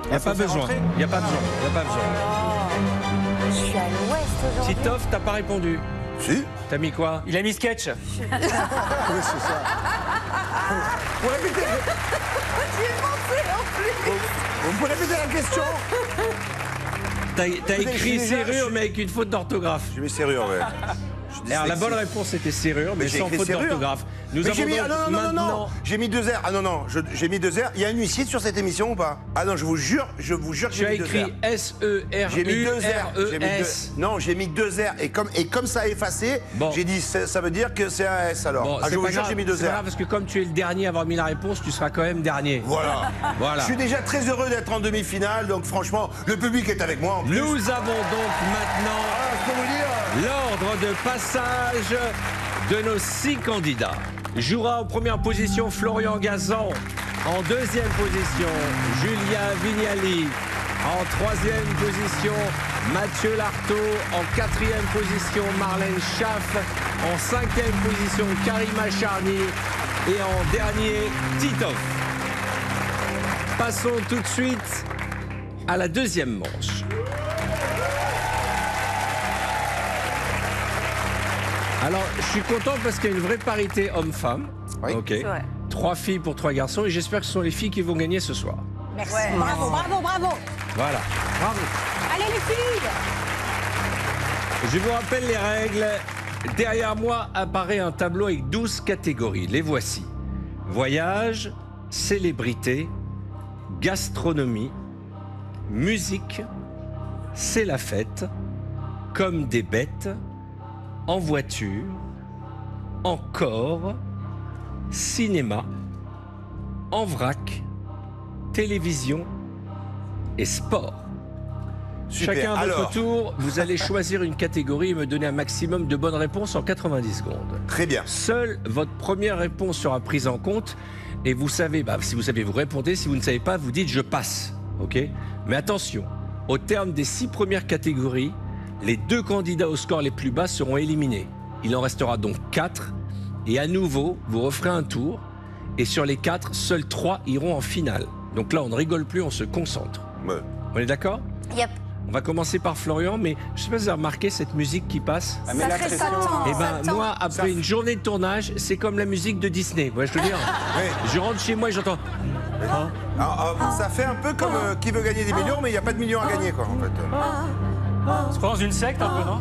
Il n'y a pas besoin. Il n'y a pas besoin. Il n'y a pas besoin. Je suis à l'ouest aujourd'hui. Titoff, t'as pas répondu. Si. T'as mis quoi? Il a mis sketch. Oui, c'est ça. Vous répétez. Vous pouvez répéter la question? T'as écrit serrure, mais avec une faute d'orthographe. J'ai mis serrure, ouais. Alors, la bonne réponse était serrure, mais j'ai sans écrit faute serrure. d'orthographe. Nous Mais avons j'ai mis, donc ah non, non, non, non, maintenant... j'ai mis 2 R. Ah non, non, j'ai mis 2 R. Il y a un huissier sur cette émission ou pas? Ah non, je vous jure que Tu j'ai as mis 2 écrit R. J'ai mis 2 R. J'ai mis S-E-R-U-R-E-S. Non, j'ai mis 2 R. Et comme ça a effacé, Bon. j'ai dit ça veut dire que c'est un S alors. Bon, Ah, c'est je vous pas jure, grave, j'ai mis 2 c'est pas R. grave, parce que comme tu es le dernier à avoir mis la réponse, tu seras quand même dernier. Voilà. Voilà. Je suis déjà très heureux d'être en demi-finale, donc franchement, le public est avec moi en plus. Nous avons donc maintenant Ah, je peux vous dire. l'ordre de passage de nos 6 candidats. Jouera en première position Florian Gazan. En deuxième position, Julien Vignali. En troisième position, Mathieu Lartaud. En quatrième position, Marlène Schaff. En cinquième position, Karima Charny. Et en dernier, Titoff. Passons tout de suite à la deuxième manche. Alors, je suis content parce qu'il y a une vraie parité homme-femme. Oui. Ok. C'est vrai. 3 filles pour 3 garçons et j'espère que ce sont les filles qui vont gagner ce soir. Merci. Ouais, bravo, bravo, bravo. Voilà. Bravo. Allez les filles. Je vous rappelle les règles. Derrière moi apparaît un tableau avec 12 catégories. Les voici. Voyage, célébrité, gastronomie, musique, c'est la fête, comme des bêtes, en voiture, encore, cinéma, en vrac, télévision et sport. Super. Chacun à votre Alors, tour, vous allez choisir une catégorie et me donner un maximum de bonnes réponses en 90 secondes. très bien. Seule votre première réponse sera prise en compte et vous savez, si vous savez, vous répondez. Si vous ne savez pas, vous dites je passe. Ok? Mais attention, au terme des 6 premières catégories, les 2 candidats aux scores les plus bas seront éliminés. Il en restera donc 4 et à nouveau, vous referez un tour et sur les 4, seuls 3 iront en finale. Donc là, on ne rigole plus, on se concentre. Ouais. On est d'accord? Yep. On va commencer par Florian, mais je ne sais pas si vous avez remarqué cette musique qui passe. Ah, mais Ça là, fait très- 7 ans. Eh ben, Satan. moi, après une journée de tournage, c'est comme la musique de Disney. Ouais, je veux dire. Oui. Je rentre chez moi et j'entends. Ça fait un peu comme qui veut gagner des millions, mais il n'y a pas de millions à gagner, quoi, en fait. C'est pas dans une secte un peu, non?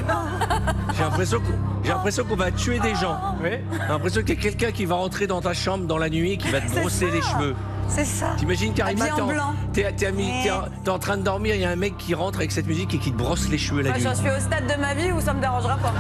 J'ai l'impression qu'on va tuer des gens. Oui. J'ai l'impression qu'il y a quelqu'un qui va rentrer dans ta chambre dans la nuit et qui va te brosser les cheveux. C'est ça. T'imagines, Karima, Habillé en blanc. t'es en train de dormir, il y a un mec qui rentre avec cette musique et qui te brosse les cheveux la Moi, nuit. j'en suis au stade de ma vie où ça me dérangera pas.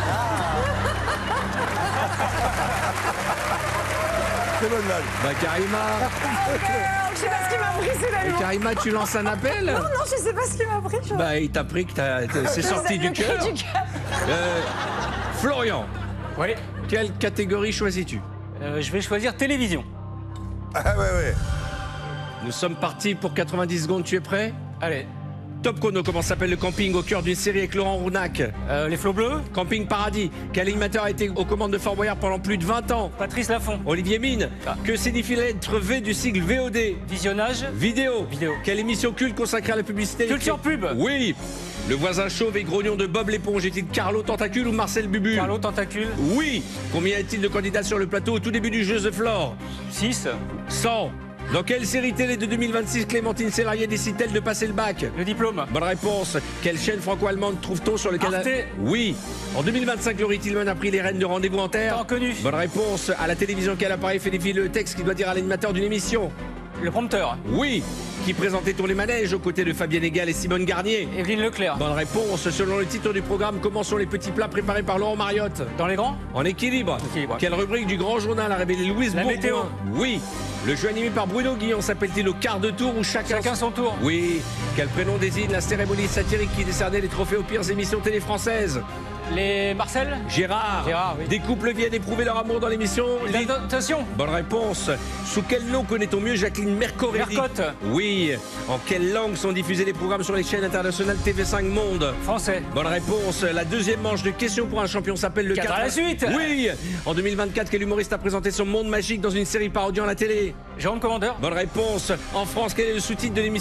Très bonne blague. Bah, Karima, Je sais pas ce qui m'a pris, c'est la loi. Karima, tu lances un appel? Non, je sais pas ce qui m'a pris. je- Bah, il t'a pris que c'est sorti Le du cri cœur. du cœur. Florian, Oui. quelle catégorie choisis-tu? Je vais choisir télévision. Ah ouais, ouais. Nous sommes partis pour 90 secondes, tu es prêt? Allez. Top chrono, comment s'appelle le camping au cœur d'une série avec Laurent Rounac? Les flots bleus. Camping Paradis. Quel animateur a été aux commandes de Fort Boyard pendant plus de 20 ans? Patrice Laffont. Olivier Mine. Ah. Que signifie la lettre V du sigle VOD? Visionnage. Vidéo. Vidéo. Quelle émission culte consacrée à la publicité? Culture pub. Oui. Le voisin chauve et grognon de Bob l'éponge est-il Carlo Tentacule ou Marcel Bubu? Carlo Tentacule. Oui. Combien y a-t-il de candidats sur le plateau au tout début du jeu The Floor? 6. 100. Dans quelle série télé de 2026 Clémentine Sélarié décide-t-elle de passer le bac? Le diplôme. Bonne réponse. Quelle chaîne franco-allemande trouve-t-on sur le canal? Arte. Oui. En 2025, Laurie Tillman a pris les rênes de Rendez-vous en Terre. Temps connu. Bonne réponse. À la télévision, quel appareil fait défiler le texte qui doit dire à l'animateur d'une émission? Le prompteur. Oui. Qui présentait Tour les manèges aux côtés de Fabienne Egal et Simone Garnier? Evelyne Leclerc. Bonne réponse. Selon le titre du programme, comment sont les petits plats préparés par Laurent Mariotte? Dans les grands. En équilibre. Équilibre. Quelle rubrique du grand journal a révélé Louise La Bourgoin? météo. Oui. Le jeu animé par Bruno Guillon s'appelle-t-il au quart de tour ou Chacun son tour. Oui. Quel prénom désigne la cérémonie satirique qui décernait les trophées aux pires émissions télé françaises? Les Marcel. Gérard. Gérard, oui. Des couples viennent éprouver leur amour dans l'émission. La notation. Bonne réponse. Sous quel nom connaît-on mieux Jacqueline Mercorelli? Mercotte. Oui. En quelle langue sont diffusés les programmes sur les chaînes internationales TV5 Monde? Français. Bonne réponse. La deuxième manche de questions pour un champion s'appelle le 4 à la suite. Oui. En 2024, quel humoriste a présenté son monde magique dans une série parodiant la télé? Jérôme Commandeur. Bonne réponse. En France, quel est le sous-titre de l'émission?